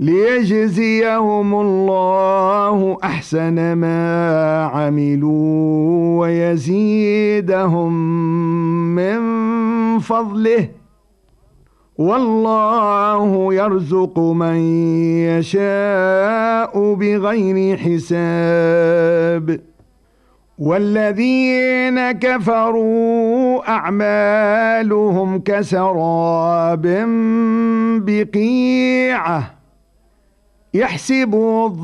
ليجزيهم الله أحسن ما عملوا ويزيدهم من فضله والله يرزق من يشاء بغير حساب والذين كفروا أعمالهم كسراب بقيعة يحسبه